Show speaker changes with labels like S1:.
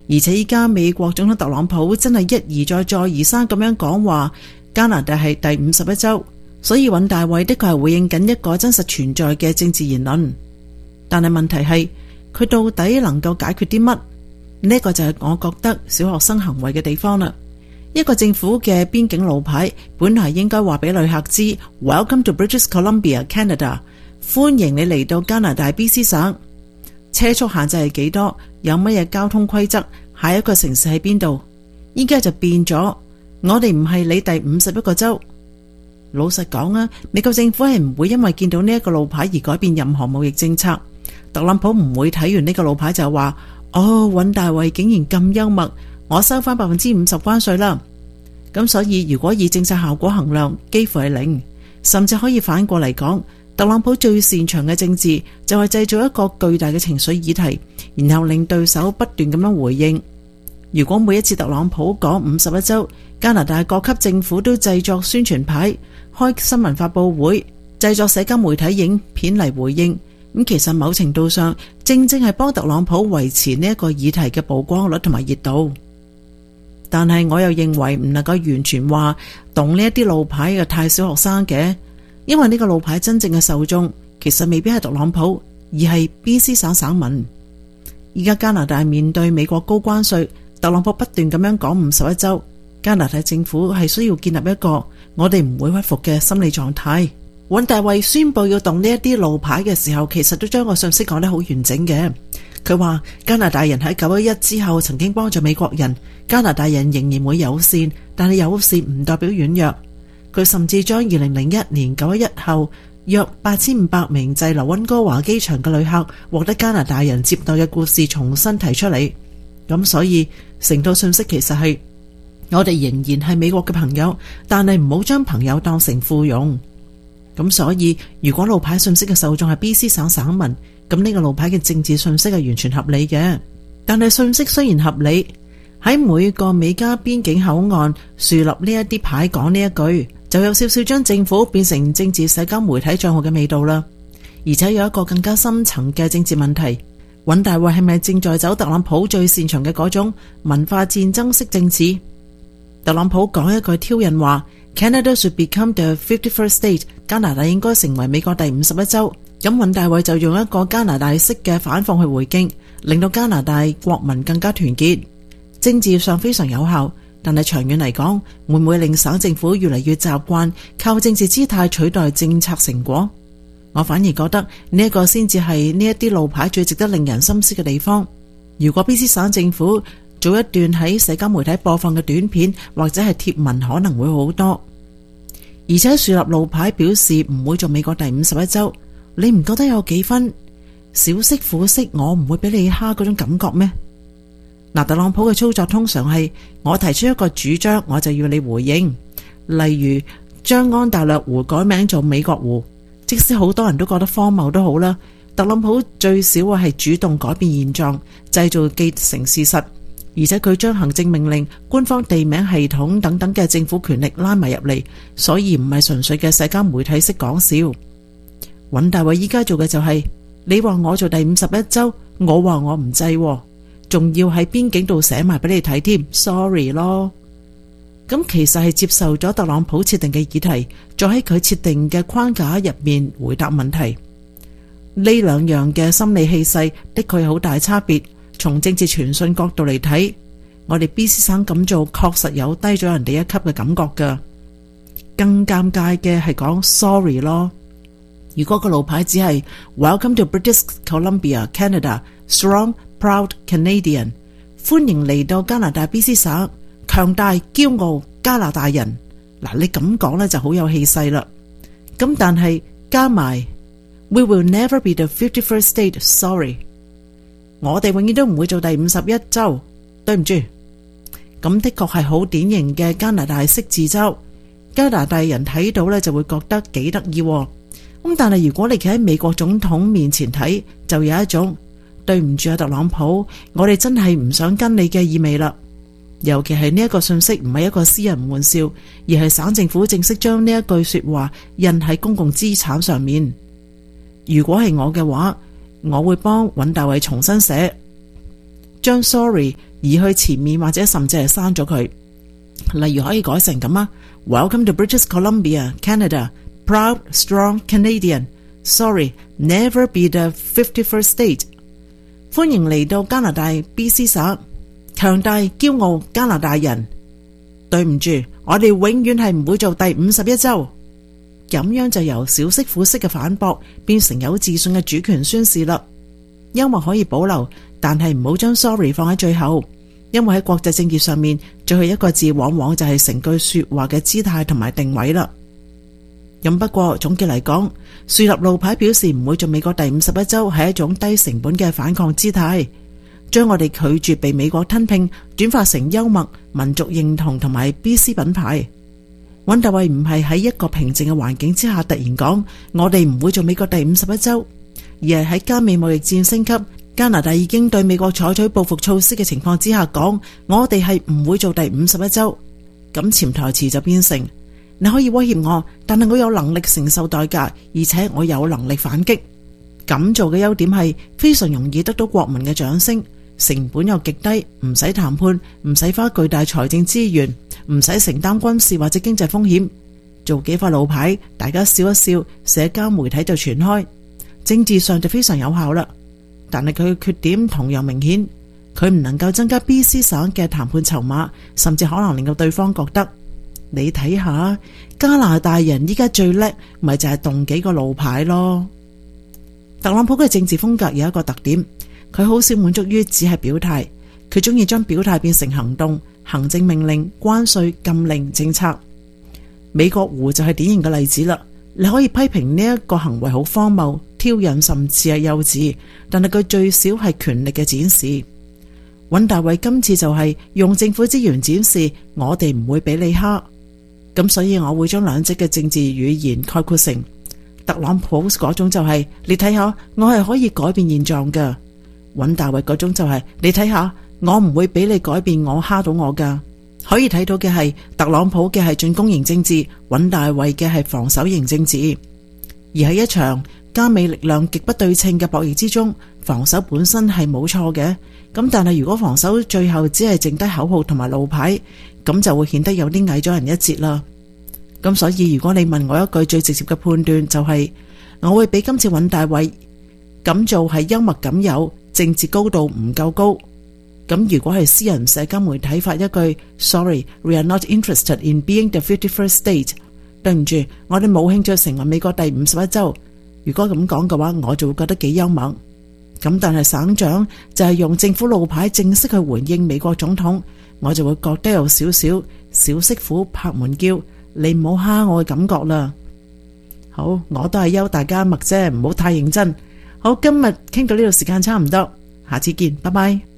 S1: 而且依家美國總統特朗普真係一而再再而三咁樣講話加拿大係第51州，所以尹大衛的確係回應緊一個真實存在嘅政治言論。但係問題係佢到底能夠解決啲乜？呢個就係我覺得小學生行為嘅地方啦。一個政府嘅邊境路牌本來應該話俾旅客知 Welcome to British Columbia, Canada， 歡迎你嚟到加拿大 BC 省。車速限制係幾多？有乜嘢交通規則？下一個城市喺邊度？依家就變咗，我哋唔係你第51個州。老實講啊，美國政府係唔會因為見到呢一個路牌而改變任何貿易政策。特朗普唔會睇完呢個路牌就話尹大衛竟然咁幽默，我收翻50%關稅啦。咁所以如果以政策效果衡量，幾乎係零，甚至可以反過嚟講，特朗普最擅長嘅政治就係製造一個巨大嘅情緒議題，然後令對手不斷咁樣回應。如果每一次特朗普講51州，加拿大各級政府都製作宣傳牌、開新聞發佈會、製作社交媒體影片嚟回應，咁其實某程度上正正係幫特朗普維持呢一個議題嘅曝光率同埋熱度。但係我又認為唔能夠完全話動呢一啲路牌嘅太小學生嘅，因為呢個路牌真正嘅受眾其實未必係特朗普，而係 BC 省省民。而家加拿大面對美國高關稅，特朗普不斷咁樣講51州，加拿大政府係需要建立一個我哋唔會屈服嘅心理狀態。尹大衛宣布要動呢一啲路牌嘅時候，其實都將個信息講得好完整嘅。佢話加拿大人喺911之後曾經幫助美國人，加拿大人仍然會友善，但係友善唔代表軟弱。佢甚至將2001年911後約8500名滯留溫哥華機場嘅旅客獲得加拿大人接待嘅故事重新提出嚟。咁所以成套信息其實係我哋仍然係美國嘅朋友，但係唔好將朋友當成附庸。咁所以如果路牌信息嘅受眾係 BC 省省民，咁呢個路牌嘅政治信息係完全合理嘅。但係信息雖然合理，喺每個美加邊境口岸樹立呢一啲牌講呢一句，就有少少將政府變成政治社交媒體賬號嘅味道啦。而且有一個更加深層嘅政治問題，尹大衛係咪正在走特朗普最擅長嘅嗰種文化戰爭式政治？特朗普講一句挑釁話 Canada should become the 51st state， 加拿大應該成為美國第51州。咁尹大衛就用一個加拿大式嘅反諷去回敬，令到加拿大國民更加團結。政治上非常有效，但係長遠嚟講，會唔會令省政府越嚟越習慣靠政治姿態取代政策成果？我反而覺得呢一個先至係呢一啲路牌最值得令人深思嘅地方。如果 BC 省政府做一段喺社交媒體播放嘅短片或者係貼文，可能會好多。而且樹立路牌表示唔會做美國第51州，你唔覺得有幾分小息苦息我唔會俾你蝦嗰種感覺咩？特朗普嘅操作通常係我提出一個主張，我就要你回應。例如將安大略湖改名做美國湖，即使好多人都覺得荒謬都好啦，特朗普最少係主動改變現狀，製造既成事實，而且佢將行政命令、官方地名系統等等嘅政府權力拉埋入嚟，所以唔係純粹嘅社交媒體式講笑。尹大衛依家做嘅就係，你話我做第51州，我話我唔制，仲要喺邊境度寫埋俾你睇添 ，sorry 咯。咁其實係接受咗特朗普設定嘅議題，再喺佢設定嘅框架入面回答問題。呢兩樣嘅心理氣勢的確有好大差別。從政治傳訊角度嚟睇，我哋 BC 省咁做確實有低咗人哋一級嘅感覺噶。更尷尬嘅係講 sorry 咯。如果個路牌只係 Welcome to British Columbia, Canada, Strong Proud Canadian， 歡迎嚟到加拿大 BC 省，強大驕傲加拿大人。嗱，你咁講呢就好有氣勢啦。咁但係加埋 We will never be the 51st state, sorry， 我哋永遠都唔會做第51州，對唔住。咁的確係好典型嘅加拿大式自嘲，加拿大人睇到呢就會覺得幾得意。咁但係如果你企喺美國總統面前睇，就有一種對唔住啊，特朗普，我哋真係唔想跟你嘅意味啦。尤其係呢一個信息唔係一個私人玩笑，而係省政府正式將呢一句說話印喺公共資產上面。如果係我嘅話，我會幫尹大衛重新寫， 將 sorry 移去前面，或者甚至係刪咗佢。例如可以改成咁啊 ，Welcome to British Columbia, Canada. Proud, strong Canadian. Sorry, never be the 51st state. 歡迎嚟到加拿大 BC 省，強大驕傲加拿大人。對唔住，我哋永遠係唔會做第51州。咁樣就由小媳婦式嘅反駁變成有自信嘅主權宣示啦。幽默可以保留，但係唔好將 sorry 放喺最後，因為喺國際政治上面，最後一個字往往就係成句說話嘅姿態同埋定位啦。咁不過總結嚟講，樹立路牌表示唔會做美國第51州係一種低成本嘅反抗姿態，將我哋拒絕被美國吞併轉化成幽默、民族認同同埋 BC 品牌。尹大衛唔係喺一個平靜嘅環境之下突然講我哋唔會做美國第51州，而係喺加美貿易戰升級，加拿大已經對美國採取報復措施嘅情況之下講我哋係唔會做第51州。咁潛台詞就變成你可以威脅我，但係我有能力承受代價，而且我有能力反擊。咁做嘅優點係非常容易得到國民嘅掌聲，成本又極低，唔使談判，唔使花巨大財政資源，唔使承擔軍事或者經濟風險，做幾塊路牌，大家笑一笑，社交媒體就傳開，政治上就非常有效啦。但係佢嘅缺點同樣明顯，佢唔能夠增加 BC 省嘅談判籌碼，甚至可能令到對方覺得你睇下加拿大人依家最叻，咪就係動幾個路牌咯。特朗普嘅政治風格有一個特點，佢好少滿足於只係表態，佢中意將表態變成行動，行政命令、關稅、禁令、政策。美國湖就係典型嘅例子啦。你可以批評呢一個行為好荒謬、挑釁，甚至係幼稚，但係佢最少係權力嘅展示。尹大衛今次就係用政府資源展示我哋唔會俾你蝦。咁所以我會將兩者嘅政治語言概括成特朗普嗰種就係你睇下我係可以改變現狀㗎，尹大衛嗰種就係你睇下我唔會俾你改變我蝦到我㗎。可以睇到嘅係特朗普嘅係進攻型政治，尹大衛嘅係防守型政治。而喺一場加美力量極不對稱嘅博弈之中，防守本身係冇錯嘅，咁但係如果防守最後只係剩低口號同埋路牌，咁就會顯得有啲矮咗人一截啦。咁所以如果你問我一句最直接嘅判斷就係，我會俾今次尹大衛咁做係幽默感有，政治高度唔夠高。咁如果係私人社交媒體發一句 Sorry, we are not interested in being the 51st state， 對唔住，我哋冇興趣成為美國第51州。如果咁講嘅話，我就會覺得幾幽默。咁但係省長就係用政府路牌正式去回應美國總統，我就會覺得有少少小媳婦拍門叫，你唔好蝦我嘅感覺啦。好，我都係休大家默啫，唔好太認真。好，今日傾到呢度時間差唔多，下次見，拜拜。